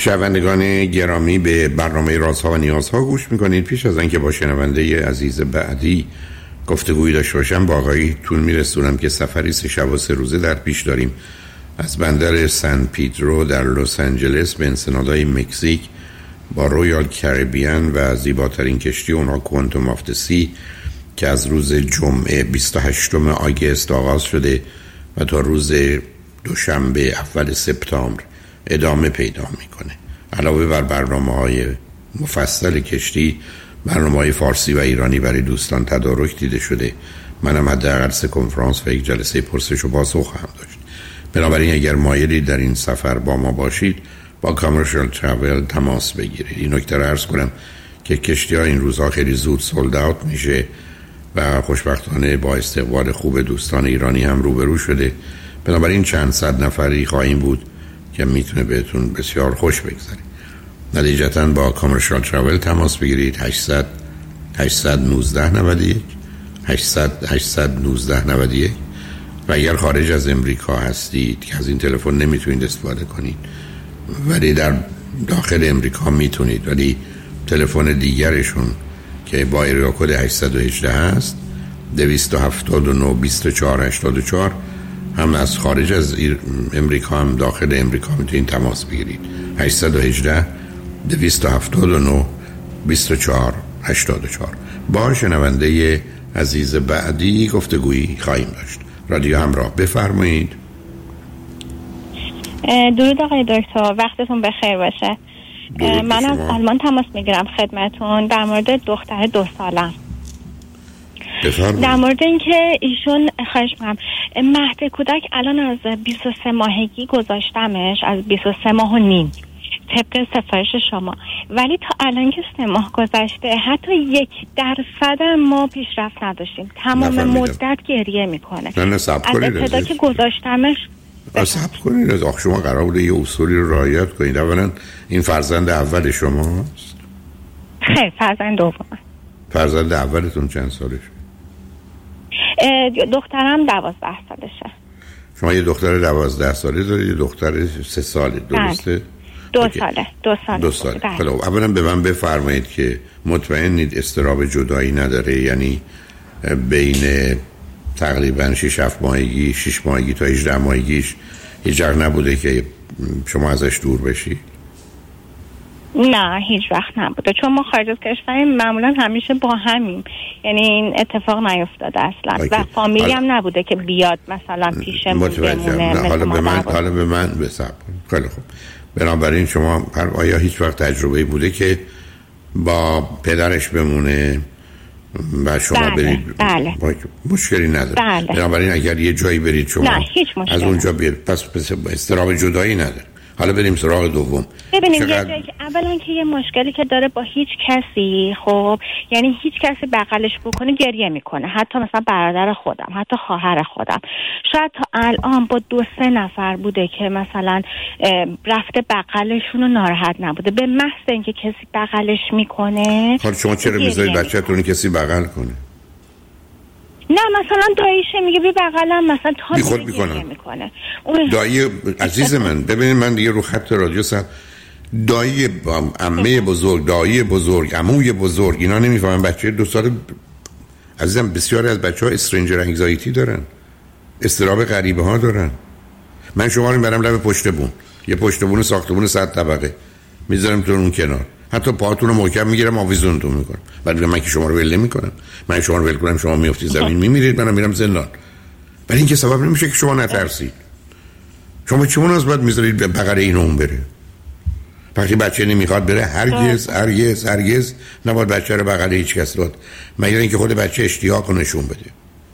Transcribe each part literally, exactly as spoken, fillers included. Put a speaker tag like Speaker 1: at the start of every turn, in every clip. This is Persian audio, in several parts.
Speaker 1: شنوندگان گرامی، به برنامه رازها و نیازها گوش میکنید. پیش از اینکه با شنونده عزیز بعدی گفتگویی داشته باشم، با آقایتون میرسونم که سفری سه شب و سه روزه در پیش داریم از بندر سن پیدرو در لس آنجلس به انسنادهای مکزیک با رویال کریبیان و زیباترین کشتی اونها کوانتوم آف دی سی که از روز جمعه بیست و هشتم آگوست آغاز شده و تا روز دوشنبه اول سپتامبر ادامه پیدا میکنه. علاوه بر برنامه‌های مفصل کشتی، برنامه‌های فارسی و ایرانی برای دوستان تدارک دیده شده. منم حداقل سه کنفرانس و یک جلسه پرسش و پاسخ خواهم داشت. بنابراین اگر مایلید در این سفر با ما باشید، با کامرشال ترافل تماس بگیرید. این نکته رو عرض کنم که کشتی ها این روزها خیلی زود سولد اوت میشه و خوشبختانه با استقبال خوب دوستان ایرانی هم روبرو شده. بنابراین چند صد نفری خواهیم بود که میتونه بهتون بسیار خوش بگذره. نتیجتاً با کامرشال ترافل تماس بگیرید. هشتصد هشتصد و نوزده نود و یک هشتصد هشتصد و نوزده نود و یک و اگر خارج از امریکا هستید که از این تلفن نمیتونید استفاده کنید ولی در داخل امریکا میتونید، ولی تلفن دیگرشون که با ایریا کد هشتصد و هجده هست دویست و هفتاد و نه بیست و چهار هشتاد و چهار، هم از خارج از امریکا هم داخل امریکا میتونید تماس بگیرید. هشتصد و هجده دویست و هفتاد و نه بیست و چهار هشتاد و چهار. با شنونده عزیز بعدی گفتگویی خواهیم داشت. رادیو همراه، بفرمایید.
Speaker 2: درود آقای دکتر، وقتتون بخیر باشه. من از آلمان تماس میگیرم خدمتون در مورد دختر دو سالم.
Speaker 1: بفرمایید. در
Speaker 2: مورد اینکه ایشون خواهش می‌کنم مهد کودک الان از بیست و سه ماهگی گذاشتمش، از بیست و سه ماه و نیم طبق سفارش شما، ولی تا الان که سه ماه گذشته حتی یک درصد ما پیشرفت نداشتیم. تمام
Speaker 1: نفهمیدم.
Speaker 2: مدت گریه میکنه.
Speaker 1: نه نه صبر کنید.
Speaker 2: از ابتدا که گذاشتمش
Speaker 1: صبر کنید. از آخ شما قرار بوده یه اصولی رو رعایت کنید. اولا این فرزند اول شماست؟
Speaker 2: خیر، فرزند دوم.
Speaker 1: فرزند اولتون چند سالشه؟
Speaker 2: دخترم دوازده سالشه.
Speaker 1: شما یه دختر دوازده ساله دارید، یه دختر سه ساله، درسته؟
Speaker 2: دو
Speaker 1: اوکی.
Speaker 2: ساله دو ساله
Speaker 1: دو ساله. خب اولا به من بفرمایید که مطمئنید استراب جدایی نداره؟ یعنی بین تقریبا شش هفت ماهگی شش ماهگی تا هجده ماهگیش هیچ وقت نبوده که شما ازش دور بشی؟
Speaker 2: نه هیچ وقت نبوده، چون ما خارج از کشوریم معمولا همیشه با همیم، یعنی این اتفاق نیفتاده اصلا. آکی. و فامیلی هم نبوده که بیاد مثلا پیشمون بمونه.
Speaker 1: حالا به من حالا به من بساب. خیلی خوب. بنابراین شما آیا هیچ وقت تجربه بوده که با پدرش بمونه و شما
Speaker 2: بله،
Speaker 1: برید؟
Speaker 2: بله.
Speaker 1: مشکلی نداره.
Speaker 2: بله.
Speaker 1: بنابراین اگر یه جایی برید شما
Speaker 2: نه هیچ مشکلی
Speaker 1: از اونجا بیاد، پس پس استراب جدایی نداره. حالا بریم سراغ دوم.
Speaker 2: ببینید
Speaker 1: چقدر...
Speaker 2: یه جایی که اولا که یه مشکلی که داره با هیچ کسی، خب یعنی هیچ کسی بغلش بکنه گریه میکنه، حتی مثلا برادر خودم، حتی خواهر خودم. شاید تا الان با دو سه نفر بوده که مثلا رفته بغلشون و ناراحت نبوده. به محض اینکه کسی بغلش میکنه،
Speaker 1: حالا شما چرا میذارید بچه‌تون کسی بغل کنه؟
Speaker 2: نه مثلا داییشه میگه بی بغلم، مثلا تا
Speaker 1: خود میکنه
Speaker 2: میکنه.
Speaker 1: دایی عزیز من، ببینید من دیگه رو خط رادیو سر دایی عمه بزرگ، دایی بزرگ، عموی بزرگ، اینا نمیفهمن بچه دو سال. عزیزم بسیاری از بچه ها استرنجر انگزایتی دارن، استراب غریبه ها دارن. من شما رو برم لب پشت بون، یه پشت بون ساختمون صد طبقه میذارم تو اون کنار، حتی پاهاتون رو محکم میگیرم آویزونتون میکنم. بعد من که شما رو ول نمیکنم، من شما رو ول کنم شما میافتید زمین میمیرید، منم میرم زندان. ولی این که سبب نمیشه که شما نترسید. شما چه مناسبت میذارید بغل این اون بره؟ وقتی بچه نمیخواد بره هرگز هرگز هرگز نباید بچه رو بغل هیچ کس داد، مگر اینکه خود بچه اشتیاق رو نشون بده.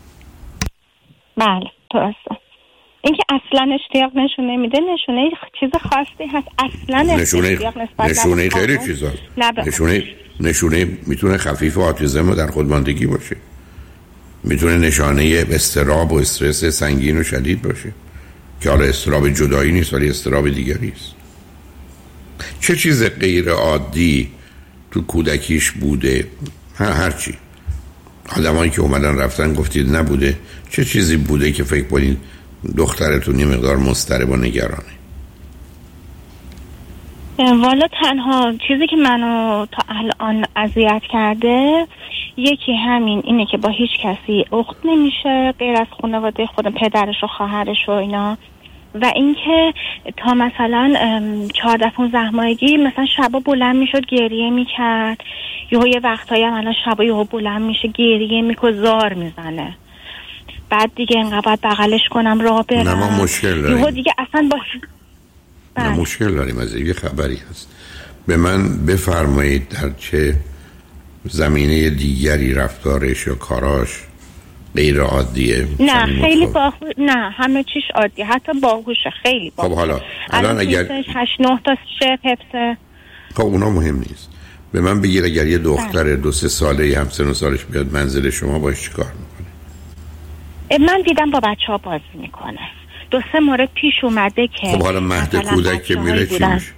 Speaker 2: بله درسته. اینکه اصلا اشتیاق نشون نمیده نشونه چیز خاصی هست. اصلا
Speaker 1: نشونه
Speaker 2: اشتیاق نسبت
Speaker 1: نشونه خیلی چیزاست. نشونه نشونه میتونه خفیف و آتیزم و در خودماندگی باشه، میتونه نشانه اضطراب و استرس سنگین و شدید باشه که حالا اضطراب جدایی نیست ولی اضطراب دیگری است. چه چیز غیر عادی تو کودکیش بوده؟ هر چی. آدمایی که اومدن رفتن گفتید نبوده، چه چیزی بوده که فکر کنید دخترتون یه مقدار مضطرب و نگرانه؟
Speaker 2: والا تنها چیزی که منو تا الان اذیت کرده یکی همین اینه که با هیچ کسی اخت نمیشه غیر از خانواده خودم، پدرش و خواهرش و اینا. و اینکه تا مثلا چهارده پانزده ماهگی مثلا شبا بلند میشد گریه میکرد، یهو یه وقتایی هم الان شبا یهو بلند میشه گریه میکنه زار میزنه، بعد دیگه اینقدر باید بغلش کنم راه برم.
Speaker 1: نه ما مشکل داریم.
Speaker 2: یهو دیگه اصلا با
Speaker 1: نه مشکل داریم. از یه خبری هست به من بفرمایید در چه زمینه دیگری رفتارش یا کاراش غیر عادیه؟
Speaker 2: نه خیلی باهوش، نه همه چیش عادیه، حتی باهوشه، خیلی باهوشه.
Speaker 1: خب حالا الان اگر
Speaker 2: هشت نه تا شعر حفظه،
Speaker 1: خب اونا مهم نیست. به من بگیر اگر یه دختر دو سه ساله هم سن و سالش بیاد منزل شما باش چیکار میکنه؟
Speaker 2: من دیدم با بچه ها بازی میکنه، دو سه مورد پیش اومده که
Speaker 1: خب حالا مهد کودک که میره چی میشه؟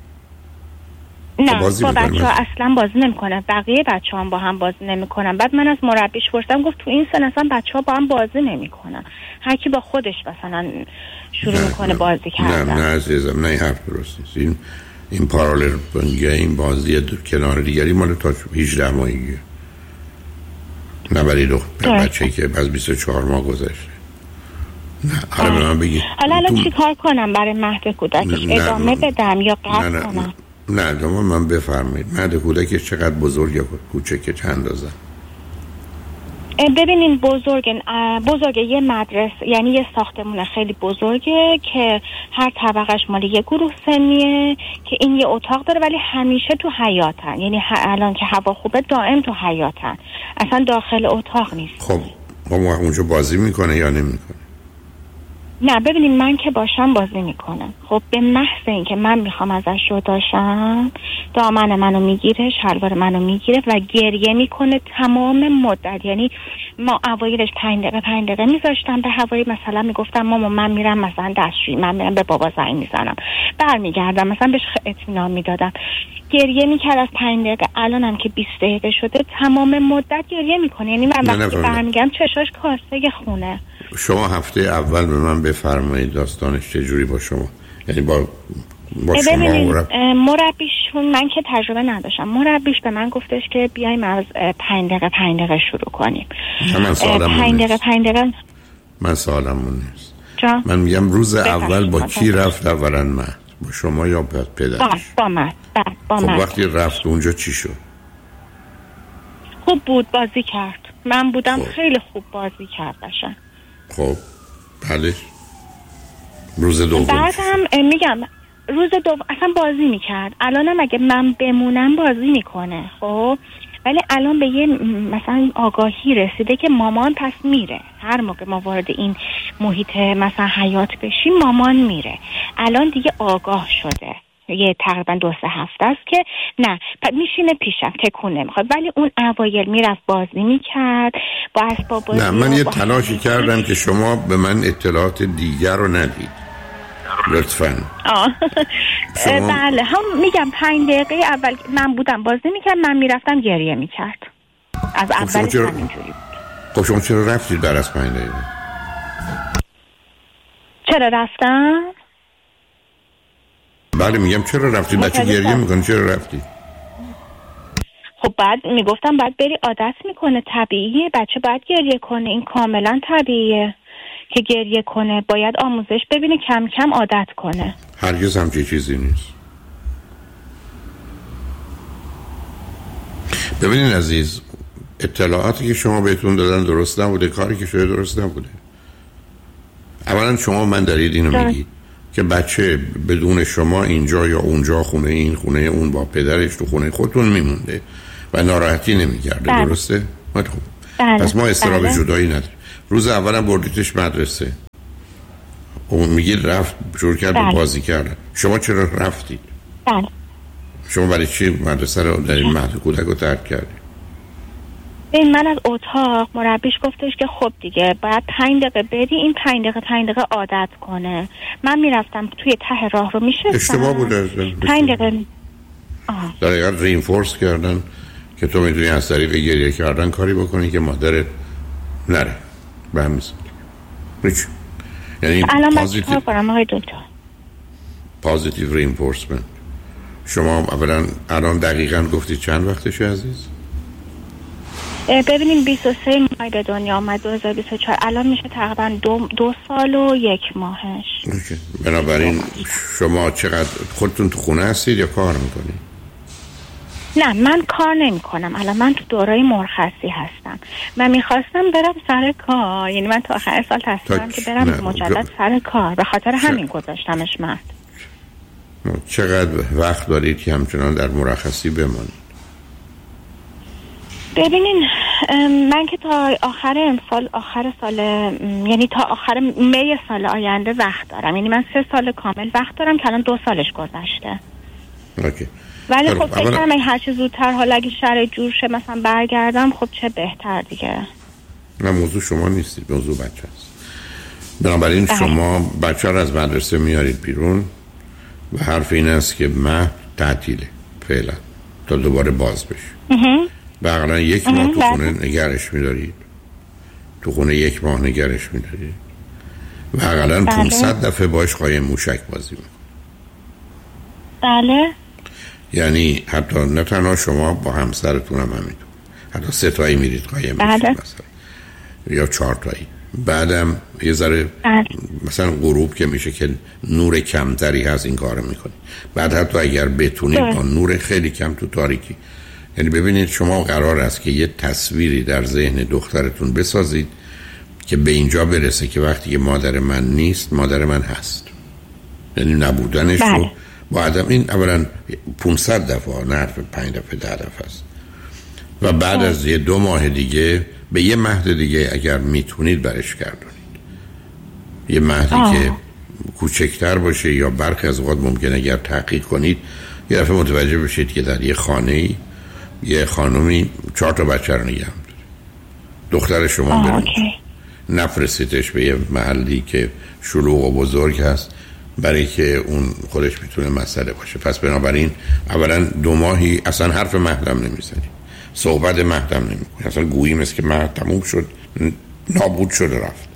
Speaker 2: نه با بچه ها اصلا بازی نمیکنه، بقیه بچه هم با هم بازی نمیکنن. بعد من از مربیش پرسیدم گفت تو این سن اصلا بچه ها با هم بازی نمیکنن، هر کی با خودش مثلا شروع میکنه بازی کردن.
Speaker 1: نه نه عزیزم، نه این حرف درست نیست. این این پارالل این بازی کنار دیگری مال تا هجده ماهگیه، نه برای دو بچه‌ای که از بیست و چهار ماه گذشته. نه حالا به من بگی
Speaker 2: حالا الان چی کار کنم برای مهد کودکش؟ ادامه بدم یا قطع کنم؟
Speaker 1: نه ادامه من بفرمایید. مهد کودکش چقدر بزرگ یا کوچکه، چند اندازه؟
Speaker 2: ببینین بزرگ بزرگ یه مدرسه، یعنی یه ساختمون خیلی بزرگه که هر طبقش مال یه گروه سنیه، که این یه اتاق داره ولی همیشه تو حیاطن، یعنی الان که هوا خوبه دائم تو حیاطن، اصلا داخل اتاق نیست.
Speaker 1: خب اونجا بازی میکنه یا نمیکنه؟
Speaker 2: نه ببینیم من که باشم بازی میکنم. خب به محض این که من میخوام ازش جداشم دامن منو میگیره، شلوار منو میگیره و گریه میکنه تمام مدت. یعنی ما اوایلش پنج دقیقه پنج دقیقه میذاشتم به هوایی، مثلا میگفتم مامان من میرم مثلا دستشویی، من میرم به بابا زنگ میزنم، برمیگردم مثلا بهش اطمینان میدادم. گریه میکرد از پنج دقیقه، الانم که بیست دقیقه شده تمام مدت گریه میکنه. یعنی من وقتی برمیگردم چشاش کاسه خونه.
Speaker 1: شما هفته اول به من بفرمایید داستانش چجوری با شما، یعنی با با شما مرب...
Speaker 2: مربیشون، من که تجربه نداشتم، مربیش به من گفتش که بیایم از پنج دقیقه پنج دقیقه شروع کنیم.
Speaker 1: من سوالم
Speaker 2: پنج دقیقه پنج دقیقه
Speaker 1: من سوالمون نیست.
Speaker 2: جا؟
Speaker 1: من میگم روز اول با کی رفت اولا؟ مهد با شما یا پدرش؟
Speaker 2: با با من با
Speaker 1: خب
Speaker 2: من.
Speaker 1: وقتی رفت اونجا چی شد؟
Speaker 2: خوب بود، بازی کرد، من بودم خب. خیلی خوب بازی کرد باشن.
Speaker 1: خب بله. روز دوم
Speaker 2: بعدم میگم روز دوم اصلا بازی میکرد، الانم اگه من بمونم بازی میکنه. خب ولی الان به یه مثلا آگاهی رسیده که مامان پس میره، هر موقع ما وارد این محیط مثلا حیات بشیم مامان میره. الان دیگه آگاه شده، یه تقریبا دو سه هفته است که نه میشینه پیشم تکون نمیخواد، ولی اون اوایل میرفت بازی میکرد با اسباب بازی.
Speaker 1: نه من یه تلاشی کردم که شما به من اطلاعات دیگر رو ندید لطفاً.
Speaker 2: شما... بله هم میگم پنج دقیقه اول من بودم بازی میکرد، من میرفتم گریه میکرد از اول
Speaker 1: چرا...
Speaker 2: همینجوری بود.
Speaker 1: خب شما چرا رفتید بعد از پنج دقیقه؟
Speaker 2: چرا رفتم؟
Speaker 1: بله میگم چرا رفتید؟ بچه گریه میکنه چرا رفتید؟
Speaker 2: خب بعد میگفتم بعد بری عادت میکنه، طبیعیه بچه باید گریه کنه، این کاملا طبیعیه که گریه کنه، باید آموزش ببینه کم کم عادت کنه.
Speaker 1: هرگز همچین چیزی نیست. ببینین عزیز، اطلاعاتی که شما بهتون دادن درست نبوده، کاری که شده درست نبوده. اولا شما من دارید اینو میگید که بچه بدون شما اینجا یا اونجا، خونه این خونه اون، با پدرش تو خونه خودتون میمونده و ناراحتی نمیکرده. بله. درسته؟ خوب.
Speaker 2: بله.
Speaker 1: پس ما استراب
Speaker 2: بله.
Speaker 1: جدایی نداریم. روز اولم بردیدش مدرسه، اون میگید رفت شروع کرد بله. بازی کردن، شما چرا رفتید؟
Speaker 2: بله.
Speaker 1: شما برای چی مدرسه رو در این مهد کودک رو ترک کردید؟
Speaker 2: این من از اتاق مربیش گفتش که خب دیگه باید پنج دقیقه بری، این پنج دقیقه پنج دقیقه عادت کنه. من میرفتم توی ته راه رو میشستم.
Speaker 1: اشتباه بوده.
Speaker 2: پنج دقیقه
Speaker 1: در حقیقت رینفورس کردن که تو میتونی از طریق گریه کردن کاری بکنی که مادرت نره به هم میزنی. هیچ یعنی
Speaker 2: الان من چیکار کنم آقای دکتر؟
Speaker 1: پازیتیو رینفورسمنت. شما اولا الان دقیقاً گفتید چند وقتشه عزیز؟
Speaker 2: ببینیم بیست و سه ماه به دنیا آمد دو هزار و بیست و چهار، الان میشه تقریبا دو, دو سال و یک ماهش.
Speaker 1: اوکی. بنابراین شما چقدر خودتون تو خونه هستید یا کار میکنید؟
Speaker 2: نه من کار نمی کنم، الان من تو دورای مرخصی هستم. من میخواستم برم سر کار، یعنی من تا آخر سال تصمیمم که برم مجدد سر کار، به خاطر همین گذاشتمش مرد.
Speaker 1: چقدر وقت دارید که همچنان در مرخصی بمانید؟
Speaker 2: ببینین من که تا آخر امسال آخر سال یعنی تا آخر می سال آینده وقت دارم، یعنی من سه سال کامل وقت دارم که الان دو سالش گذشته.
Speaker 1: اوکی.
Speaker 2: ولی خب فکر کنم این هرچی زودتر حالا اگه شرایط جور شه مثلا برگردم خب چه بهتر دیگه.
Speaker 1: نه موضوع شما نیستید، موضوع بچه هست. بنابراین بله. شما بچه رو از مدرسه میارید بیرون و حرف این است که مهد تعطیله فعلا تا دوباره باز بشه. بقیلا یک ماه تو خونه نگرش میدارید، تو خونه یک ماه نگرش میدارید و بقیلا پونصد دفعه باش قایم موشک بازی میکنید.
Speaker 2: بله.
Speaker 1: یعنی حتی نه تنها شما با همسرتون هم همینطور، حتی سه تایی میرید قایم
Speaker 2: بله.
Speaker 1: مثلا یا چهار تایی. بعدم یه ذره بله. مثلا غروب که میشه که نور کمتری هست این کارو میکنید. بعد حتی اگر بتونید با نور خیلی کم تو تاریکی، یعنی ببینید شما قرار است که یه تصویری در ذهن دخترتون بسازید که به اینجا برسه که وقتی که مادر من نیست مادر من هست، یعنی نبودنش بله. رو با عدم این اولا پونصد دفعه نه پنج دفعه ده دفعه است و بعد از یه دو ماه دیگه به یه مهد دیگه اگر میتونید برش گردونید، یه مهدی آه. که کوچکتر باشه یا برخی از اوقات ممکنه اگر تحقیق کنید یه دفعه متوجه بشید که در یه خانه‌ای یه خانومی چهار تا بچه رو نگه داره. دختر شما برید نفرستیدش به یه محلی که شلوغ و بزرگ هست برای که اون خودش میتونه مسئله باشه. پس بنابراین اولا دو ماهی اصلا حرف مهدم نمیزنید، صحبت مهدم نمیکنید، اصلا گویی مثل که مهد تموم شد نابود شده رفت.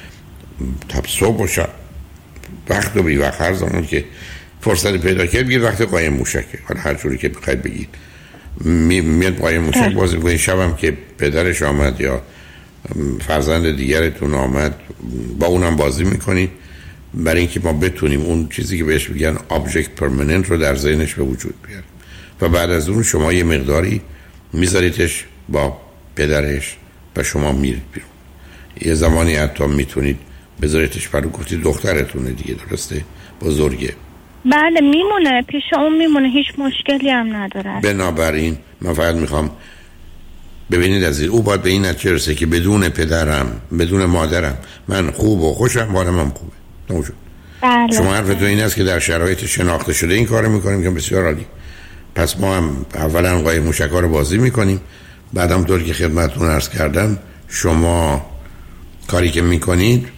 Speaker 1: تب صبح و شب وقت و بی وقت هر زمان که فرصت پیدا کرد بگید وقت قایم موشکه، حالا هر جوری که بخواید بگید میاد قایم موشک بازی کنید. شبم که پدرش آمد یا فرزند دیگرتون آمد با اونم بازی میکنید برای اینکه ما بتونیم اون چیزی که بهش میگن آبجکت پرمننت رو در ذهنش به وجود بیاریم و بعد از اون شما یه مقداری میذاریدش با پدرش و شما میرید بیرون. یه زمانی حتی میتونید بذاریدش برای گفتید دخترتونه دیگه، درسته؟ بزرگه.
Speaker 2: بله میمونه پیش اون میمونه، هیچ مشکلی هم نداره.
Speaker 1: بنابراین من فقط میخوام ببینید عزیز او باید به این نتیجه رسه که بدون پدرم بدون مادرم من خوب و خوشم، مادرم هم خوبه. نوجود.
Speaker 2: بله.
Speaker 1: شما حرفتون این است که در شرایط شناخته شده این کارو میکنیم که بسیار عالی. پس ما هم اولا قایم موشک‌ها رو بازی میکنیم، بعدم طور که خدمتتون عرض کردم شما کاری که میکنید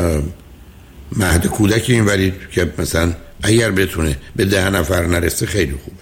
Speaker 1: مهد کودکی اینورید که مثلا اگر بتونه به ده نفر نرسه خیلی خوبه.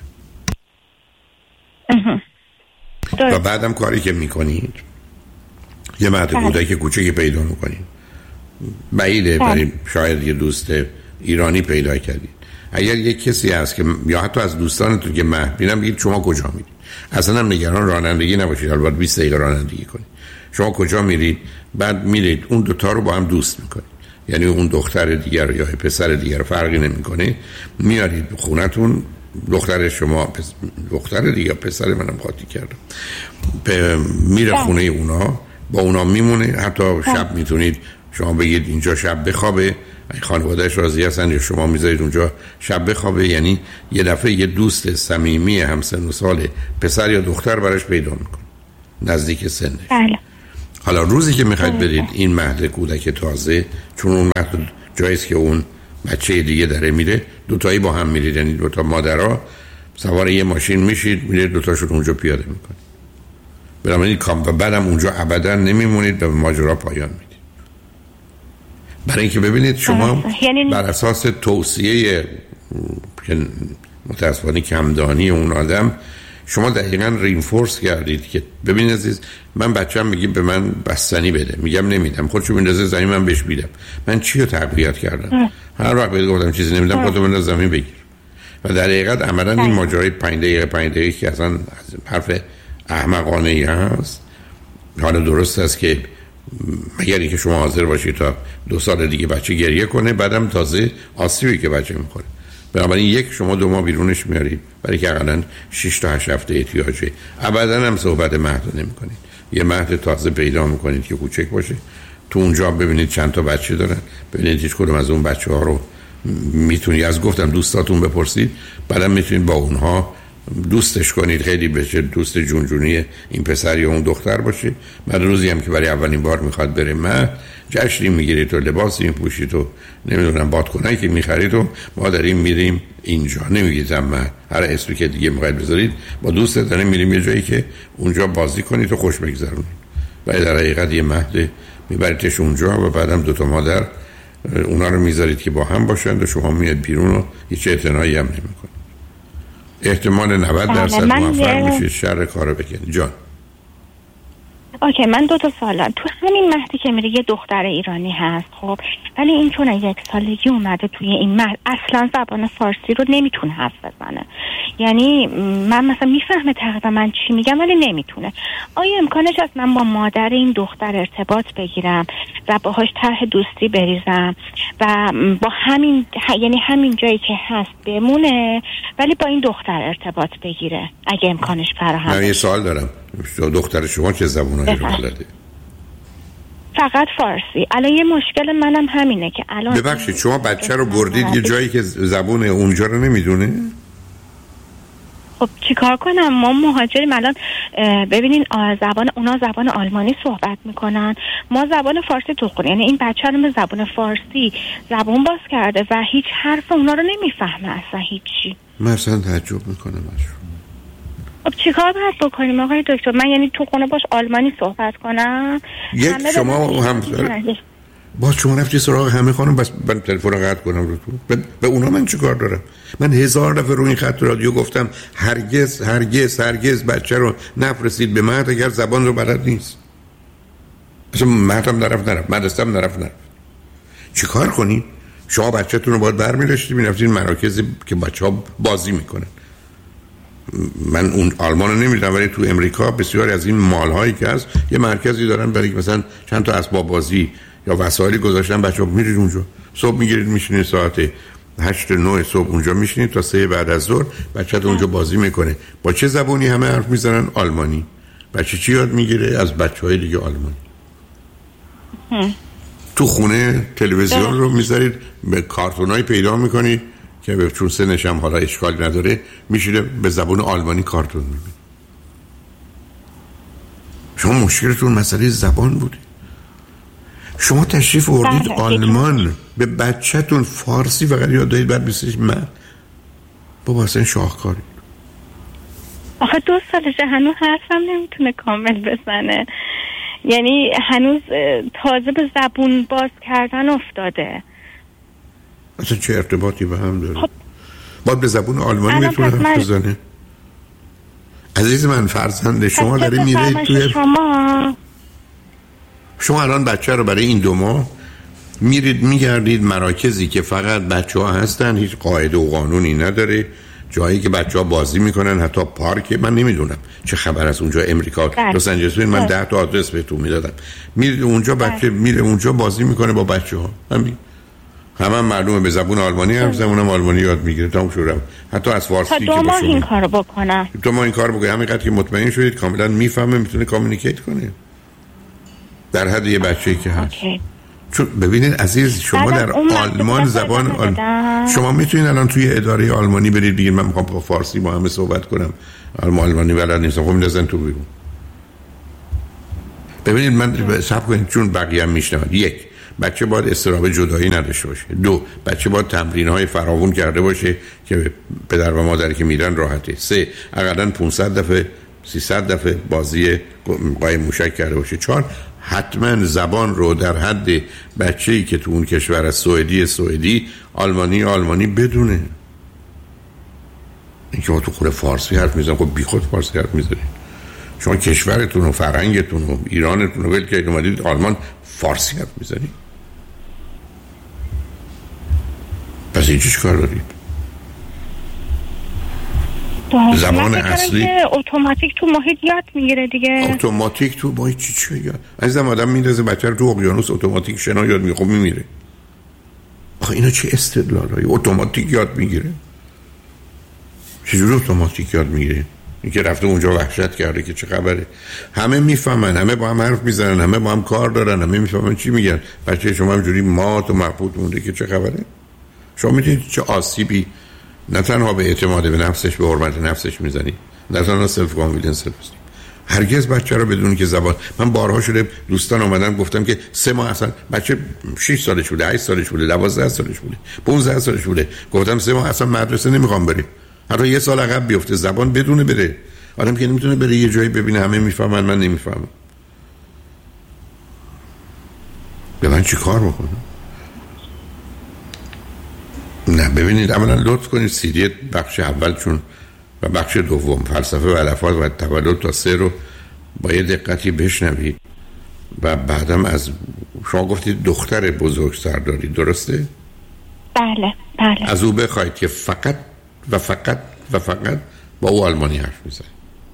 Speaker 1: و بعدم کاری که میکنید یه مهد کودک کوچکی پیدا میکنید، بعیده برای شاید یه دوست ایرانی پیدا کردید. اگر یه کسی هست که یا حتی از دوستانتون که مهد بینم بگید شما کجا میرید، اصلا هم نگران رانندگی نباشید، البته بیست دقیقه رانندگی کنید. شما کجا میرید؟ بعد میرید اون دوتا رو با هم دوست میکنید، یعنی اون دختر دیگر یا پسر دیگر فرقی نمیکنه، میارید خونتون. دختر شما پس... دختر دیگه پسر منم قاطی کردم پ... میره خونه اونا، با اونا میمونه. حتی شب میتونید شما بگید اینجا شب بخوابه، خانواده‌اش راضی هستن یا شما میذارید اونجا شب بخوابه. یعنی یه دفعه یه دوست صمیمی همسن و سال پسر یا دختر براش پیدا میکنه نزدیک سنش.
Speaker 2: بله.
Speaker 1: حالا روزی که میخواید برید این مهد کودک تازه، چون اون مهد جاییست که اون بچه دیگه داره میره، دوتایی با هم میرید، یعنی دوتا مادرها سوار یه ماشین میشید میرید دوتاشون اونجا پیاده میکنید. بنابراین کام و بعدم اونجا ابدا نمیمونید، به ماجرا پایان میدید. برای اینکه ببینید شما بر اساس توصیه که متاسفانه کمدانی اون آدم شما دقیقاً رینفورس کردید که ببینید عزیز من بچه‌م میگم به من بستنی بده، میگم نمیدم، خودشو میندازه زمین من بهش میدم. من چی رو تقویت کردم؟ هر وقت بهت گفتم چیزی نمیدم خودت بنداز زمین بگیر. و در حقیقت عملا این ماجرای پنج دقیقه پنج دقیقه که اصلا حرف احمقانه ای هست. حالا درست است که مگر اینکه شما حاضر باشید تا دو سال دیگه بچه گریه کنه، بعدم تازه آسیبی که بچه میکنه. بنابراین یک شما دو ماه بیرونش میارید برای که اقلا شش تا هشت هفته احتیاجه. ابدا هم صحبت مهد نمیکنید. یه مهد تازه پیدا میکنید که کوچک باشه، تو اونجا ببینید چند تا بچه دارن، ببینید هیچ کدوم از اون بچه ها رو میتونید، از گفتم دوستاتون بپرسید، بعدم میتونید با اونها دوستش کنید، خیلی بشه دوست جونجونی این پسر یا اون دختر باشه. بعد روزی هم که برای اولین بار میخواد بره مهد، جشنی میگیرید و لباسی میپوشید و نمیدونم بادکنکی که میخرید و ما داریم میریم اینجا، نمیگید مهد، هر اسمی که دیگه میخواید بذارید، با دوست داریم میریم یه جایی که اونجا بازی کنید و خوش بگذرونید. و در حقیقت یه مهد میبریدش اونجا و بعدم دو تا مادر اونا رو میذارید که با هم باشند و شما میاد بیرون و هیچ اعتنایی هم نمیکنید. احتمال نود درصد موفق میشید شر کارو بکنید. جان
Speaker 2: اوکی، من دو تا سوالم. تو همین مهدی که میره یه دختر ایرانی هست، خب ولی این چون یک سالگی اومده توی این مهد اصلا زبان فارسی رو نمیتونه حرف بزنه، یعنی من مثلا میفهمه تقریبا من چی میگم ولی نمیتونه. آیا امکانش هست من با مادر این دختر ارتباط بگیرم و باهاش طرح دوستی بریزم و با همین یعنی همین جایی که هست بمونه ولی با این دختر ارتباط بگیره اگه امکانش فراهم باشه؟
Speaker 1: من یه سوال دارم، دختر شما چه زبونایی رو بلده؟
Speaker 2: فقط فارسی. الان یه مشکل منم همینه که الان
Speaker 1: ببخشید شما بچه رو بردید یه جایی که زبون اونجا رو نمیدونه؟
Speaker 2: خب چیکار کنم؟ ما مهاجریم الان. ببینین زبان اونا زبان آلمانی صحبت میکنن، ما زبان فارسی تو خونه، یعنی این بچه رو به زبان فارسی زبان باز کرده و هیچ حرف اونا رو نمیفهمه اصلا هیچی.
Speaker 1: من اصلا تعجب میکنم ازش.
Speaker 2: خب چیکار باید بکنیم آقای دکتر؟ من یعنی تو خونه باش آلمانی صحبت کنم؟
Speaker 1: یک شما هم با شما رفتی سراغ همه خانم بس من تلفن رو قطع کنم رو تو به اونا من چی کار دارم؟ من هزار دفعه رو این خط رادیو گفتم هرگز هرگز هرگز بچه رو نفرستید به مهد اگر زبان رو بلد نیست. اصلا مهدم نرفت نرفت مدرسه‌ام نرفت نرفت. چی کار کنید؟ شما بچه‌تون رو باید برمی‌داشتید می‌رفتید مراکزی که بچه‌ها بازی میکنن. من اون آلمان رو نمیدونم ولی تو امریکا بسیاری از این مال‌هایی که هست یه مرکزی دارن برای مثلا چند تا اسباب بازی یا وسایلی گذاشتن، بچه‌ها میرید اونجا، صبح میگیرید میشینید ساعت هشت نه صبح اونجا میشینید تا سه بعد از ظهر بچه‌تون اونجا بازی میکنه. با چه زبانی همه حرف میزنن؟ آلمانی. بچه چی یاد میگیره؟ از بچه‌های دیگه آلمانی. هم. تو خونه تلویزیون رو میذارید، به کارتونایی پیدا میکنید که به چون سنش هم حالا اشکالی نداره میشینه به زبان آلمانی کارتون میبینه. شما مشکلتون مسئله زبان بوده. شما تشریف آوردید آلمان به بچه‌تون فارسی فقط یاد دادید بعد بسیش من بابا اصلا شاهکاری.
Speaker 2: آخه دو سالشه هنوز حرفم نمیتونه کامل بزنه، یعنی هنوز تازه به زبون باز کردن افتاده.
Speaker 1: اصلا چه ارتباطی به هم داره؟ خب باید به زبون آلمانی میتونه حرف من... بزنه. عزیز من فرزند شما داره میره توی
Speaker 2: شما
Speaker 1: شما الان بچه رو برای این دو ماه میرید میگردید مراکزی که فقط بچه ها هستن، هیچ قاعده و قانونی نداره، جایی که بچه ها بازی میکنن، حتی پارک. من نمیدونم چه خبر از اونجا امریکا لس آنجلس، من ده تا آدرس بهتون میدادم. میرید اونجا بچه میره اونجا بازی میکنه با بچه ها، همین همه هم معلومه به زبون آلمانی حرف زبونم آلمانی یاد میگیره تموم شد. حتی از فارسی که
Speaker 2: دو ماه این کارو بکنه
Speaker 1: دو ماه این کارو بکنه همینقدر که مطمئن شدید کاملا میفهمه میتونه کامیونیکیت کنه در حد یه بچه‌ای که هست. okay. چون ببینید عزیز شما در آلمان زبان آل... شما میتونید الان توی اداره آلمانی برید بگید من میخوام با فارسی با همه صحبت کنم، آلمانی بلد نیستم، خب میذارن تو بیرون. ببینید من صبر کنید چون بقیه هم میشنون. یک، بچه باید استراب جدایی نداشته باشه. دو، بچه باید تمرین‌های فراوون کرده باشه که پدر و مادری که میرن راحته. سه، حداقل پانصد دفعه سیصد دفعه بازی قایم موشک کرده باشه. چهار، حتما زبان رو در حد بچه‌ای که تو اون کشور از سوئدی سوئدی، آلمانی آلمانی بدونه. اینکه ما تو خونه فارسی حرف میزنم، خب بیخود فارسی حرف میزنید. شما کشورتون و فرهنگتون و ایرانتون رو ول کردید اومدید آلمان فارسی حرف میزنید. پس این چیش کار دارید؟ زبان اصلی
Speaker 2: اتوماتیک تو محیط یاد میگیره دیگه.
Speaker 1: اتوماتیک تو محیط چی چی یاد؟ عزیزم آدم میندازه بچه رو تو اقیانوس اتوماتیک شنا یاد میگیره، خب میمیره. آخه اینا چه استدلالایی؟ اتوماتیک یاد میگیره؟ چجوری اتوماتیک یاد میگیره؟ اینکه رفته اونجا وحشت کرده که چه خبره. همه میفهمن، همه با هم حرف میزنن، همه با هم کار دارن، همه میفهمن چی میگن. بچه شما همجوری مات و مبهوت مونده که چه خبره. شما میدونید چه آسیبی نه تنها به اعتماد به نفسش، به حرمت نفسش میزنی، نه تنها سلف کانفیدنس هست. هرگز بچه رو بدون که زبان، من بارها شده دوستان اومدن گفتم که سه ماه اصلا بچه شش سالش بوده، هشت سالش بوده، دوازده سالش بوده، پانزده سالش بوده، گفتم سه ماه اصلا مدرسه نمیخوام بری، حتی یه سال عقب بیفته زبان بدونه بره. آدم که نمیتونه بره یه جایی ببینه همه میفهمن من نمیفهمم، به من چی کار بکنم؟ نه ببینید اولا لطف کنید سیدی بخش اول چون و بخش دوم فلسفه و الفاظ و تولد تا سه رو با یه دقتی بشنوید و بعدم از شما گفتید دختر بزرگسال دارید، درسته؟
Speaker 2: بله بله.
Speaker 1: از او بخواید که فقط و فقط و فقط با او آلمانی حرف میزنه.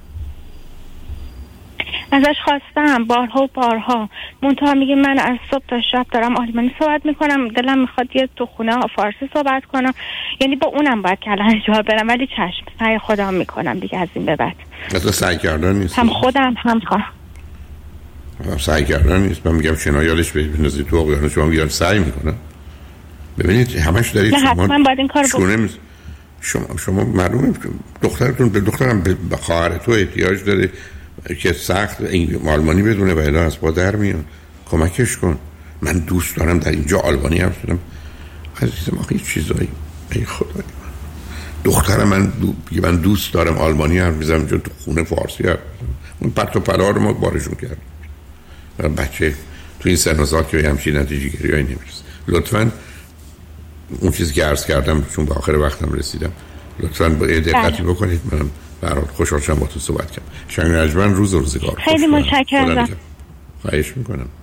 Speaker 2: ازش خواستم بارها و بارها، منتها میگه من از صبح تا شب دارم آلمانی صحبت میکنم، دلم میخواد یه تو خونه فارسی صحبت کنم، یعنی با اونم باید کلن جواب برم، ولی چشم سعی خودم میکنم دیگه از این به بعد.
Speaker 1: اصلا سعی کردن نیست،
Speaker 2: هم خودم هم خواهم
Speaker 1: سعی کردن نیست. من میگم شنا یادش بندازید تو اقیانوس، شما میگم سعی میکنم. ببینید همش دارید
Speaker 2: نه حتما باید این کار بکنم.
Speaker 1: شما شما معلومه دخترتون به دخترم به خواهر تو احتیاج داره که سخت آلمانی بدونه و الا از با در میان، کمکش کن. من دوست دارم در اینجا آلمانی حرف بزنم. عزیزم آخه هیچ چیزایی ای خدای من، دختر من دو... من دوست دارم آلمانی حرف بزنم اینجا تو خونه فارسی حرف بزنم. اون پرت و پلا رو ما بارشون کرد و بچه تو این سن و سال که همچین نتیجه گیریایی نمیرسه. لطفاً اون چیزی که عرض کردم چون به آخر وقتم رسیدم لطفاً با دقتی بکنید. منم برات خوشحال شدم با تو صحبت کردم. شنگ رجمن روز و روزگار.
Speaker 2: خیلی متشکرم.
Speaker 1: خواهش میکنم.